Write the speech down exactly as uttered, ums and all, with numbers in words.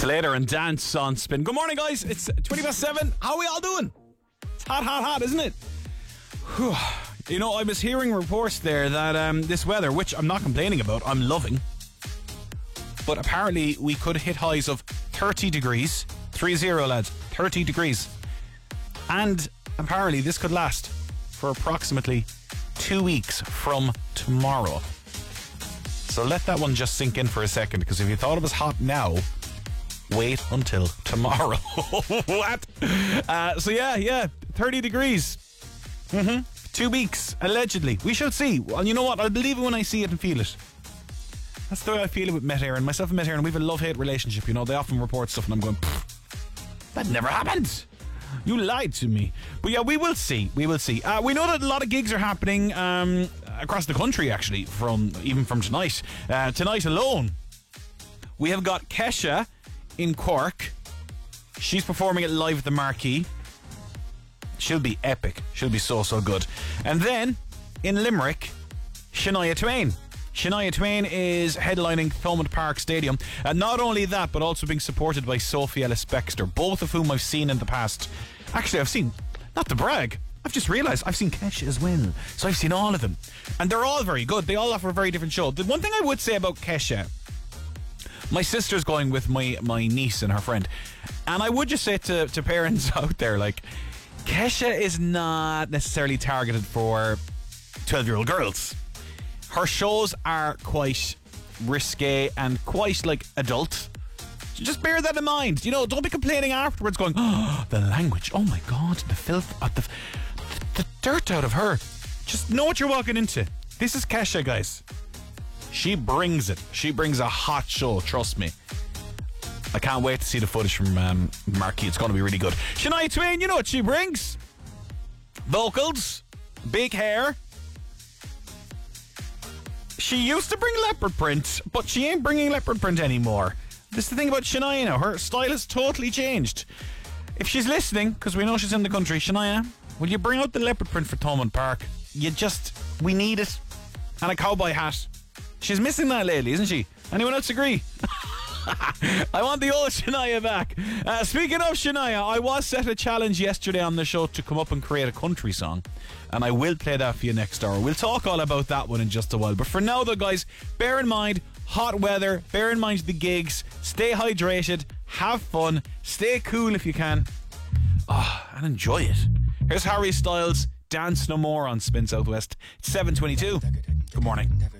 Slater and Dance on Spin. Good morning, guys. It's twenty past seven. How are we all doing? It's hot, hot, hot, isn't it? Whew. You know, I was hearing reports there that um, this weather, which I'm not complaining about, I'm loving, but apparently we could hit highs of thirty degrees. Three zero, lads. thirty degrees. And apparently this could last for approximately two weeks from tomorrow. So let that one just sink in for a second, because if you thought it was hot now, wait until tomorrow. What? Uh, so yeah, yeah, thirty degrees. Mm-hmm. Two weeks, allegedly. We shall see. Well, you know what? I'll believe it when I see it and feel it. That's the way I feel it with Met Éireann. Myself and Met Éireann, we have a love-hate relationship. You know, they often report stuff and I'm going, that never happened. You lied to me. But yeah, we will see. We will see. Uh, we know that a lot of gigs are happening um, across the country, actually, from even from tonight. Uh, tonight alone, we have got Kesha in Cork. She's performing it live at the Marquee. She'll be epic. She'll be so, so good. And then, in Limerick, Shania Twain. Shania Twain is headlining Thomond Park Stadium. And not only that, but also being supported by Sophie Ellis-Bextor, both of whom I've seen in the past. Actually, I've seen, not to brag, I've just realised I've seen Kesha as well. So I've seen all of them. And they're all very good. They all offer a very different show. The one thing I would say about Kesha, my sister's going with my, my niece and her friend. And I would just say to, to parents out there, like, Kesha is not necessarily targeted for twelve-year-old girls. Her shows are quite risque and quite, like, adult. Just bear that in mind. You know, don't be complaining afterwards going, oh, the language, oh my God, the filth, uh, the, the, the dirt out of her. Just know what you're walking into. This is Kesha, guys. She brings it. She brings a hot show, trust me. I can't wait to see the footage from um, Marquee. It's going to be really good. Shania Twain, you know what she brings? Vocals, big hair. She used to bring leopard print, but she ain't bringing leopard print anymore. This is the thing about Shania now. Her style has totally changed. If she's listening, because we know she's in the country, Shania, will you bring out the leopard print for Thomond Park? You just, we need it. And a cowboy hat. She's missing that lately, isn't she? Anyone else agree? I want the old Shania back. Uh, speaking of Shania, I was set a challenge yesterday on the show to come up and create a country song, and I will play that for you next hour. We'll talk all about that one in just a while. But for now, though, guys, bear in mind hot weather, bear in mind the gigs, stay hydrated, have fun, stay cool if you can, oh, and enjoy it. Here's Harry Styles, Dance No More on Spin Southwest. It's seven twenty-two. Good morning.